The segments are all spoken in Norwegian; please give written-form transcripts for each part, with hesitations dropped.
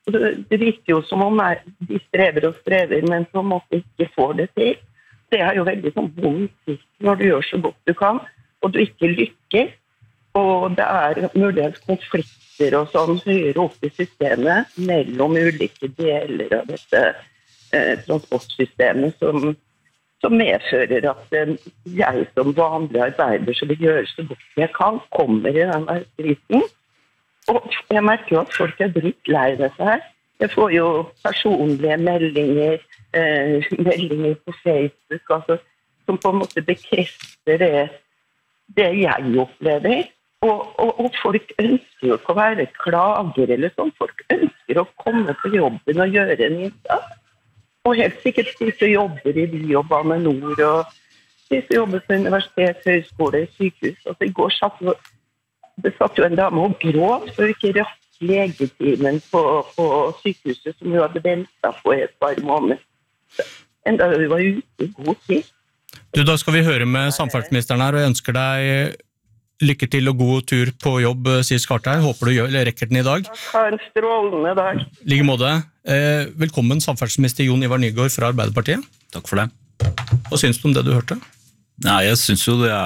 Og det virker jo som om de strever og strever, men på en måte ikke får det til. Det jo veldig sånn vondt når du gjør så godt du kan, og du ikke lykkes. Og det muligens konflikter og sånn høyere opp i systemet mellom ulike deler av dette transportsystemet som medfører at jeg som vanlig arbeider som vil gjøre så godt jeg kan, kommer i denne krisen. Og jeg merker jo at folk dritt lei dette her. Jeg får jo personlige meldinger på Facebook, altså, som på en måte bekrefter det jeg opplever. Og folk ønsker jo ikke å være klager eller sånn. Folk ønsker å komme på jobben og gjøre en innsats. Og helt sikkert de som jobber i Vy og Bane Nor, og de som jobber på universitet, høyskole, sykehus. Altså, I går det satt jo en dame og gråt for ikke rakk legetimen på sykehuset som hun hadde ventet på et par måneder. Enda hun var ute I god tid. Du, da skal vi høre med samferdselsministeren her, og jeg ønsker deg lykke til og god tur på jobb, sier Skartheim. Håper du rekker den I dag. Ha en strålende dag. Like måte. Velkommen samferdselsminister Jon Ivar Nygård fra Arbeiderpartiet. Takk for det. Hva synes du om det du hørte? Nei, jeg synes jo det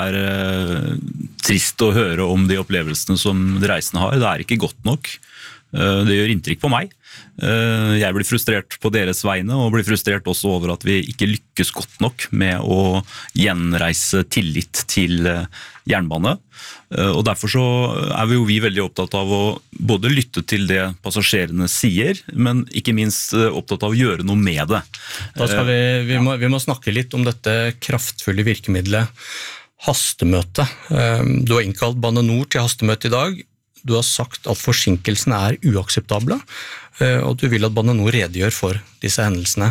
trist å høre om de opplevelsene som de reisende har. Det ikke godt nok. Det gjør inntrykk på meg. Jeg blir frustrert på deres vegne, og blir frustrert også over at vi ikke lykkes godt nok med å gjenreise tillit til jernbane. Og derfor så vi veldig opptatt av å både lytte til det passasjerene sier, men ikke minst opptatt av å gjøre noe med det. Da skal vi må snakke litt om dette kraftfulle virkemidlet hastemøte. Du har innkalt Bane Nor til hastemøte I dag. Du har sagt at forsinkelsene uakseptable, og du vil at Bane Nor redegjør for disse hendelsene.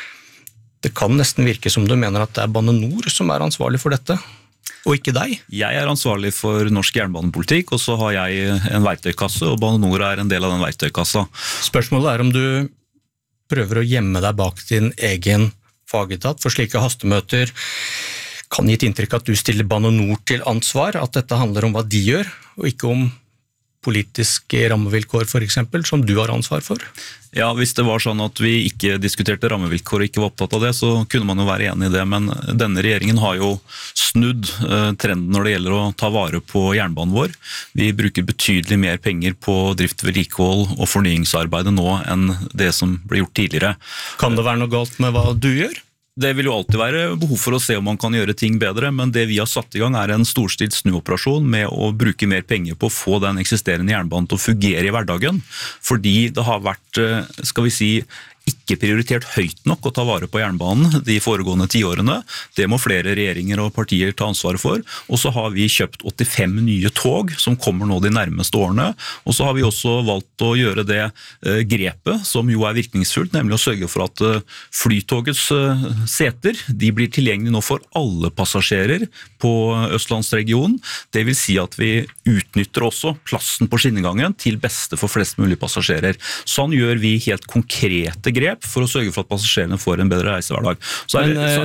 Det kan nesten virke som du mener at det Bane Nor som ansvarlig for dette, og ikke deg. Jeg ansvarlig for norsk jernbanepolitikk, og så har jeg en verktøykasse, og Bane Nor en del av den verktøykassa. Spørsmålet om du prøver å gjemme deg bak din egen fagetat, for slike hastemøter kan gi et inntrykk at du stiller Bane Nor til ansvar, at dette handler om hva de gjør, og ikke om politiske rammevilkår for eksempel, som du har ansvar for? Ja, hvis det var sånn at vi ikke diskuterte rammevilkår og ikke var opptatt av det, så kunne man jo være enig I det, men denne regjeringen har jo snudd trenden når det gjelder å ta vare på jernbanen vår. Vi bruker betydelig mer penger på drift, vedlikehold og fornyingsarbeidet nå enn det som ble gjort tidligere. Kan det være noe galt med hva du gjør? Det vil jo alltid være behov for å se om man kan gjøre ting bedre, men det vi har satt I gang en storstilt snuoperasjon med å bruke mer penger på å få den eksisterende jernbanen til å fungere I hverdagen, fordi det har vært, skal vi si, ikke prioritert høyt nok å ta vare på jernbanen de foregående 10 årene. Det må flere regjeringer og partier ta ansvar for. Og så har vi kjøpt 85 nye tog som kommer nå de nærmeste årene. Og så har vi også valgt å gjøre det grepet som jo virkningsfullt, nemlig å sørge for at flytogets seter, de blir tilgjengelige nå for alle passasjerer på Østlandsregionen. Det vil si at vi utnytter også plassen på skinnegangen til beste for flest mulig passasjerer. Sånn gjør vi helt konkrete grep for å sørge for at passasjerene får en bedre reisehverdag. Så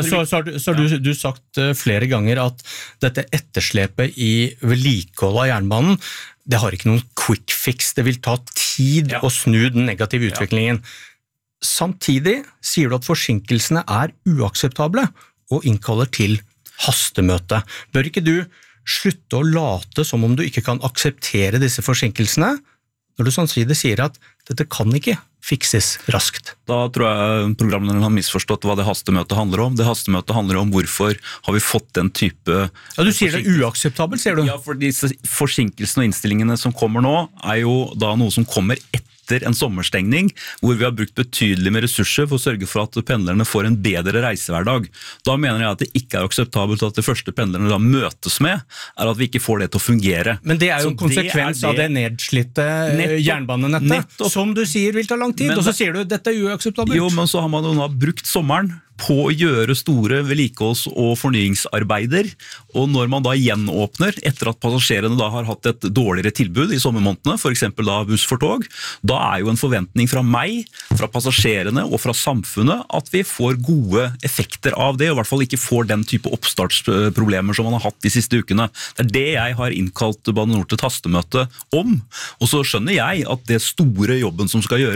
har du sagt flere ganger at dette etterslepet I vedlikehold av jernbanen, det har ikke noen quick fix, det vil ta tid å snu den negative utviklingen. Samtidig sier du at forsinkelsene uakseptable og innkaller til hastemøte. Bør ikke du slutte å late som om du ikke kan akseptere disse forsinkelsene, når du samtidig sier at dette kan ikke fikses raskt? Da tror jeg programlederen har misforstått hva det hastemøtet handler om. Det hastemøtet handler om hvorfor har vi fått den type... Ja, du sier det uakseptabelt, sier du? Ja, for disse forsinkelsene og innstillingene som kommer nå, jo da noe som kommer etter en sommerstengning, hvor vi har brukt betydelig med ressurser for å sørge for at pendlerne får en bedre reisehverdag. Da mener jeg at det ikke akseptabelt at det første pendlerne da møtes med, at vi ikke får det til å fungere. Men det jo en konsekvens av det nedslitte jernbanenettet, som du sier vil ta lang tid, og så sier du dette uakseptabelt. Jo, men så har man jo nå brukt sommeren på å gjøre store vedlikeholds- og fornyingsarbeider, og når man da gjenåpner etter at passasjerene da har hatt et dårligere tilbud I sommermånedene, for eksempel da buss for tog, da jo en forventning fra meg, fra passasjerene og fra samfunnet at vi får gode effekter av det, og I hvert fall ikke får den type oppstartsproblemer som man har hatt de siste ukene. Det det jeg har innkalt Bane Nor til et hastemøte om, og så skjønner jeg at det store jobben som skal gjøres